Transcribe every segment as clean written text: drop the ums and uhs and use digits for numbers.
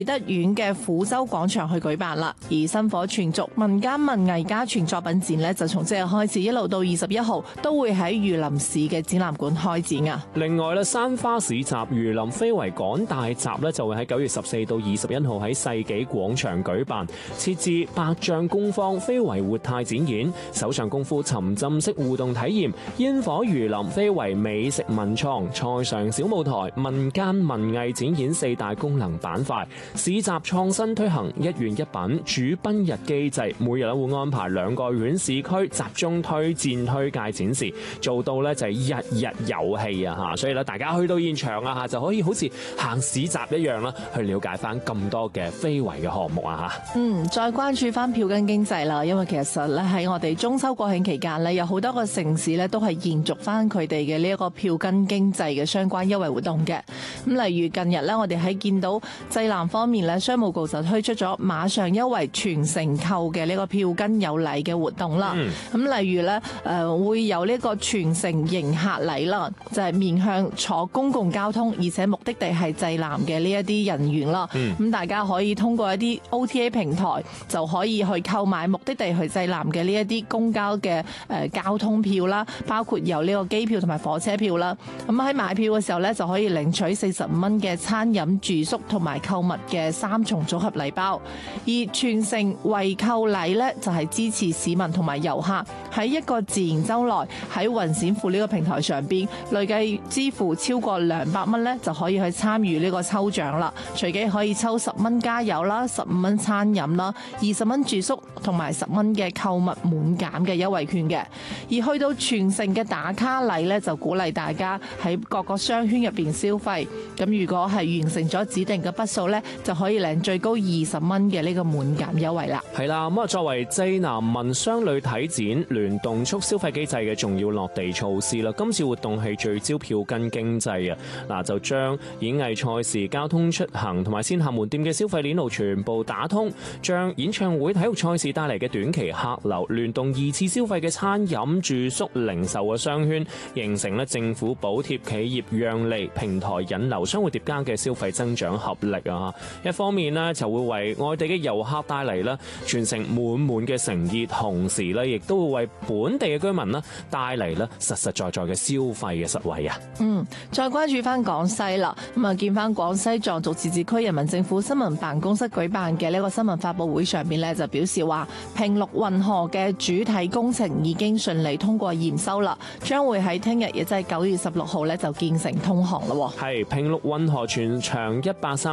德縣嘅虎洲廣場去舉辦啦，而薪火傳續民間文藝家傳作品展呢，就從即日開始一路到21號都會喺榆林市嘅展覽館開展啊。 另外咧，山花市集榆林非遺趕大集咧就會喺9月14到21號喺世紀廣場舉辦，設置百丈工坊非遺活態展演、手上功夫沉浸式互動體驗、煙火榆林非遺美食文創、菜上小舞台、民間文藝展演4大功能板塊。市集創新推行1元1品主賓日機制，每日會安排2個縣市區集中推薦推介展示，做到咧就係日日有戲啊吓！所以咧大家去到現場啊吓，就可以好似行市集一樣啦，去了解翻咁多嘅非遺嘅項目啊吓。 再關注翻票根經濟啦，因為其實咧喺我哋中秋國慶期間咧，有好多個城市咧都係延續翻佢哋嘅呢一個票根經濟嘅相關優惠活動嘅。咁例如近日咧，我哋喺見到濟南方面咧，商務局就推出咗馬上優惠全城購嘅呢個票根有禮嘅活動啦。咁例如咧，會有呢個全城迎客禮啦，就係面向坐公共交通，而且目的地係濟南嘅呢一啲人員啦。咁大家可以通過一啲 OTA 平台，就可以去購買目的地去濟南嘅呢一啲公交嘅交通票啦，包括有呢個機票同埋火車票啦。咁喺買票嘅時候咧，就可以領取45蚊嘅餐飲住宿同埋購物嘅3重組合禮包。而全城惠購禮咧，就係支持市民同埋遊客喺一個自然週內喺雲閃付呢個平台上邊累計支付超過200蚊咧，就可以去參與呢個抽獎啦。隨機可以抽10蚊加油啦、15蚊餐飲啦、20蚊住宿同埋10蚊嘅購物滿減嘅優惠券嘅。而去到全城嘅打卡禮咧，就鼓勵大家喺各個商圈入邊消費。咁如果係完成咗指定嘅筆數咧，就可以領最高20蚊嘅呢個滿減優惠啦。 係啦，咁啊作為濟南民商旅體展聯動促消費機制嘅重要落地措施啦，今次活動係聚焦票根經濟啊，嗱就將演藝賽事、交通出行同埋線下門店嘅消費鏈路全部打通，將演唱會、體育賽事帶嚟嘅短期客流聯動2次消費嘅餐飲、住宿、零售嘅商圈，形成咧政府補貼、企業讓利、平台引流、相互疊加嘅消費增長合力啊！一方面呢就會為外地嘅遊客帶嚟咧全城滿滿嘅誠意，同時咧亦都會為本地嘅居民咧帶嚟咧實實在在嘅消費嘅實惠啊！ 再關注翻廣西啦，咁啊見翻廣西藏族自治區人民政府新聞辦公室舉辦嘅呢個新聞發佈會上邊咧，就表示話平陸運河嘅主體工程已經順利通過驗收啦，將會喺聽日亦即係9月16號咧就建成通航啦。 係平陸運河全長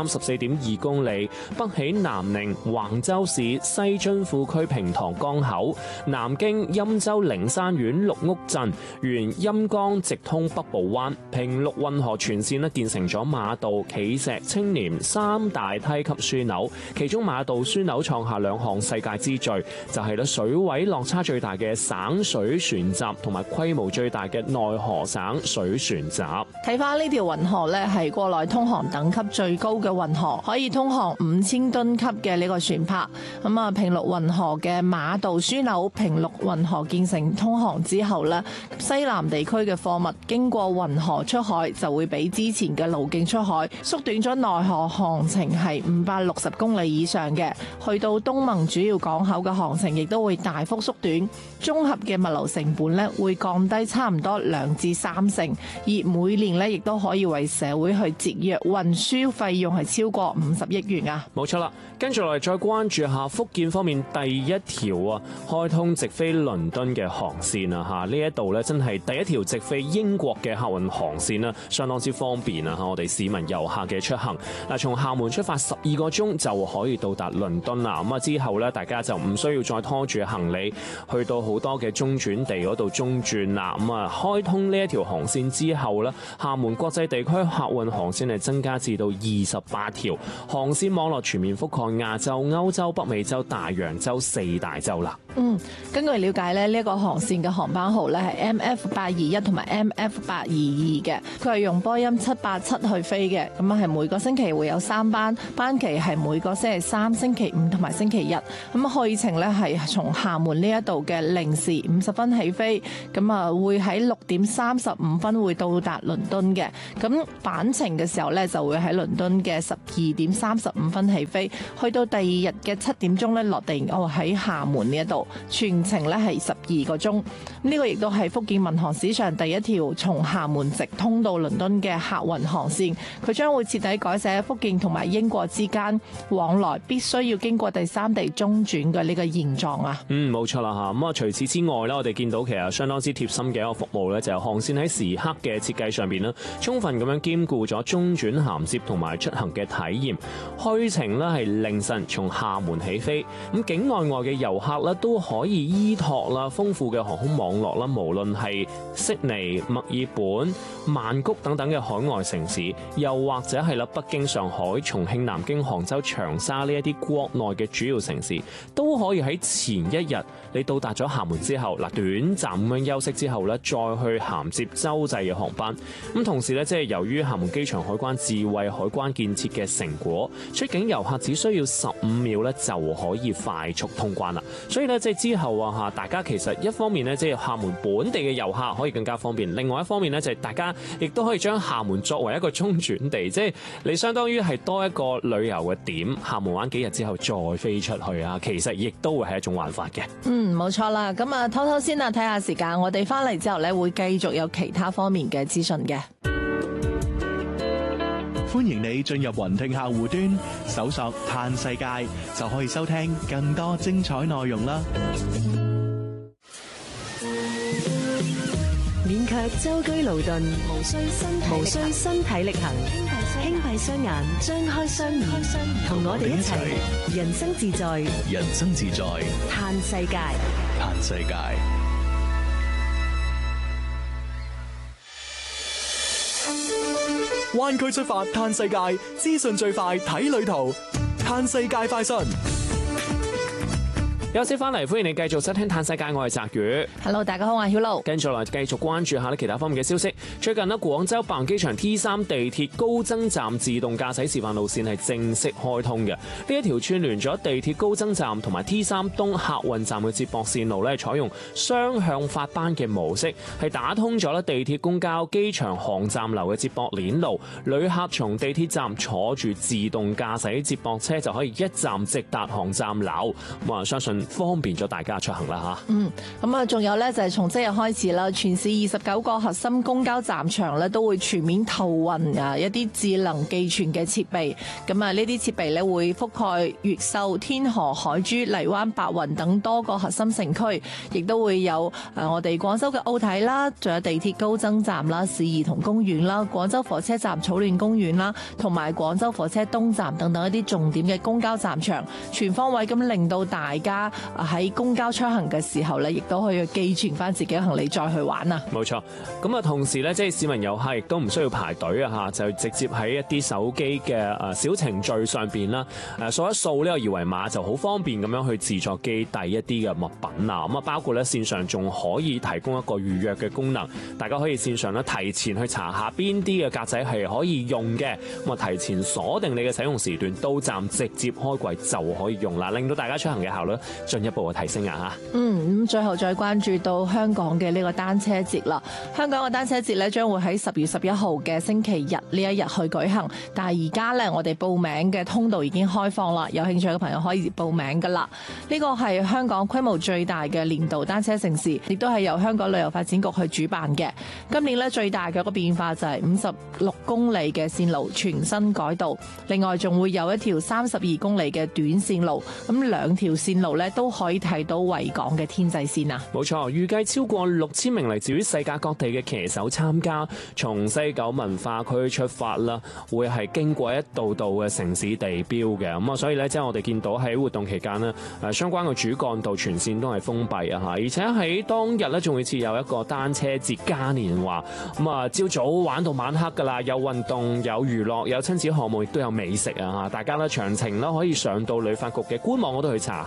134.2公里，北起南寧橫州市西津庫區平塘江口，南經欽州靈山縣綠屋鎮，沿欽江直通北部灣。平陸運河全線咧建成咗馬道、企石、青年3大梯級樞紐，其中馬道樞紐創下2項世界之最，就係水位落差最大嘅省水船閘同埋規模最大嘅內河省水船閘。睇翻呢條運河咧，係國內通航等級最高嘅運河，可以通航5000噸級嘅呢個船舶。咁啊，平陸運河嘅馬道樞紐平陸運河建成通航之後咧，西南地區嘅貨物經過運河出海就會比之前嘅路徑出海縮短咗內河航程係560公里以上嘅，去到東盟主要港口嘅航程亦都會大幅縮短，綜合嘅物流成本咧會降低差唔多2至3成，而每年咧亦都可以為社會去節約運輸費用係超過50億元啊！ 冇錯啦，跟住落嚟再關注下福建方面第一條開通直飛倫敦嘅航線啊嚇，呢一度咧真係第一條直飛英國嘅客運航線啦，相當之方便啊！我哋市民遊客嘅出行嗱，從廈門出發12個鐘就可以到達倫敦啦。咁啊之後咧，大家就唔需要再拖住行李去到好多嘅中轉地嗰度中轉啦。咁啊，開通呢一條航線之後咧，廈門國際地區客運航線係增加至到28條，航線網絡全面覆蓋亞洲、歐洲、北美洲、大洋洲4大洲啦。 根據了解咧，呢一個航線嘅航班號咧係 MF821 同埋 MF822 嘅，佢係用波音787去飛嘅，咁啊係每個星期會有3班，班期係每個星期3、星期5同埋星期日。咁去程咧係從廈門呢一度嘅0時50分起飛，咁啊會喺6點35分會到達倫敦嘅。咁返程嘅時候咧就會喺倫敦嘅12 2點35分起飛，去到第二日嘅7點鐘咧落地喺廈門呢一度，全程咧係12個鐘。呢個亦都係福建民航史上第一條從廈門直通到倫敦嘅客運航線。佢將會徹底改寫福建同埋英國之間往來必須要經過第三地中轉嘅呢個現狀啊。 冇錯啦嚇。咁啊，除此之外咧，我哋見到其實相當之貼心嘅一個服務咧，就係航線喺時刻嘅設計上邊咧，充分咁樣兼顧咗中轉銜接同埋出行嘅體驗。去程咧係凌晨從廈門起飛，咁境內外嘅遊客咧都可以依託啦豐富嘅航空網絡啦，無論係悉尼、墨爾本、曼谷等等嘅海外城市，又或者係北京、上海、重慶、南京、杭州、長沙呢一啲國內嘅主要城市，都可以喺前一日你到達咗廈門之後，短暫咁樣休息之後咧，再去銜接洲際嘅航班。咁同時咧，即係由於廈門機場海關智慧海關建設嘅成果，出境遊客只需要15秒咧就可以快速通關啦。所以咧，即係之後啊大家其實一方面咧，即係廈門本地嘅遊客可以更加方便；另外一方面咧，就係大家亦都可以將廈門作為一個中轉地，即係你相當於係多一個旅遊嘅點，廈門玩幾日之後再飛出去啊。其實亦都會係一種玩法嘅。 冇錯啦。咁啊，偷偷先睇下時間，我哋翻嚟之後咧會繼續有其他方面嘅資訊嘅。 歡迎你進入雲聽客戶端，搜索嘆世界就可以收聽更多精彩內容啦。 免卻舟車勞頓，無需身體力行，輕閉雙眼，張開雙耳，同我哋一齊人生自在， 人生自在， 嘆世界， 嘆世界。灣區出發嘆世界，資訊最快睇旅途，嘆世界快訊。 休息翻嚟，歡迎你繼續收聽《嘆世界》，我係澤宇。 Hello， 大家好，我係曉露。 跟住落嚟繼續關注下其他方面嘅消息。最近呢，廣州白雲機場 T3 地鐵高增站自動駕駛示範路線係正式開通嘅。呢一條串聯咗地鐵高增站同埋 T3 東客運站嘅接駁線路咧，採用雙向發班嘅模式，係打通咗地鐵、公交、機場、航站樓嘅接駁鏈路。旅客從地鐵站坐住自動駕駛接駁車就可以一站直達航站樓。相信方便咗大家出行啦嚇。 咁啊，仲有咧就係從即日開始啦，全市29個核心公交站場咧都會全面投運一啲智能寄存嘅設備。咁啊，呢啲設備咧會覆蓋越秀、天河、海珠、荔灣、白雲等多個核心城區，亦都會有我哋廣州嘅奧體啦，仲有地鐵高增站啦、市兒童公園啦、廣州火車站草亂公園啦，同埋廣州火車東站等等一啲重點嘅公交站場，全方位咁令到大家喺公交出行嘅時候咧，亦都可以寄存翻自己嘅行李再去玩啊！ 冇錯，咁啊同時咧，即係市民遊客亦都唔需要排隊啊嚇，就直接喺一啲手機嘅小程序上邊啦，掃一掃呢個二維碼就好方便咁樣去自助寄遞一啲嘅物品啊！咁啊包括咧線上仲可以提供一個預約嘅功能，大家可以線上咧提前去查下邊啲嘅格仔係可以用嘅，咁啊提前鎖定你嘅使用時段，到站直接開櫃就可以用啦，令到大家出行嘅效率進一步嘅提升啊嚇！ 咁最後再關注到香港嘅呢個單車節啦。香港嘅單車節咧將會喺10月11號嘅星期日呢一日去舉行，但係而家咧我哋報名嘅通道已經開放啦，有興趣嘅朋友可以報名噶啦。呢個係香港規模最大嘅年度單車盛事，亦都係由香港旅遊發展局去主辦嘅。今年咧最大嘅一個變化就係56公里嘅線路全新改道，另外仲會有一條32公里嘅短線路，咁兩條線路咧都可以睇到維港嘅天際線啊！ 冇錯，預計超過6000名嚟自於世界各地嘅騎手參加，從西九文化區出發啦，會係經過一道道嘅城市地標嘅，咁啊，所以咧即係我哋見到喺活動期間呢，相關嘅主幹道全線都係封閉啊嚇，而且喺當日咧仲會設有一個單車節嘉年華，咁啊朝早玩到晚黑㗎啦，有運動、有娛樂、有親子項目，亦都有美食啊嚇，大家咧詳情啦可以上到旅發局嘅官網嗰度去查下。咁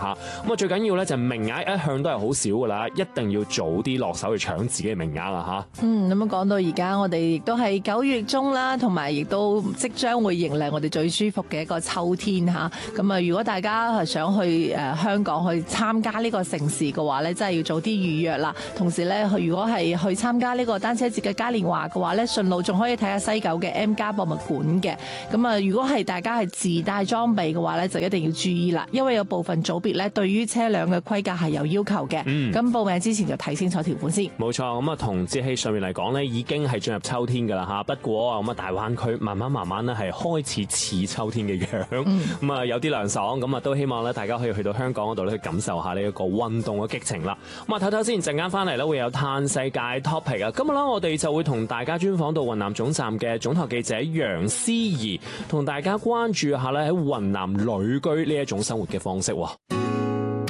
咁啊，最緊要咧就名額一向都係好少噶啦，一定要早啲落手去搶自己嘅名額啦嚇。 咁樣講到而家，我哋亦都係9月中啦，同埋亦都即將會迎嚟我哋最舒服嘅一個秋天嚇。咁啊，如果大家係想去香港去參加呢個盛事嘅話咧，真係要早啲預約啦。同時咧，如果係去參加呢個單車節嘅嘉年華嘅話咧，順路仲可以睇下西九嘅 M+ 博物館嘅。咁啊，如果係大家係自帶裝備嘅話咧，就一定要注意啦，因為有部分組別咧對於車輛嘅規格係有要求嘅。咁報名之前就睇清楚條款先。 冇錯，咁啊同節氣上面嚟講咧，已經係進入秋天㗎啦嚇。不過咁啊，大灣區慢慢咧係開始似秋天嘅樣，咁啊有啲涼爽，咁啊都希望咧大家可以去到香港嗰度咧去感受下呢一個運動嘅激情啦。咁啊睇睇先，陣間翻嚟咧會有嘆世界 topic 啊。今日咧我哋就會同大家專訪到雲南總站嘅總台記者楊思怡，同大家關注下咧喺雲南旅居呢一種生活嘅方式喎。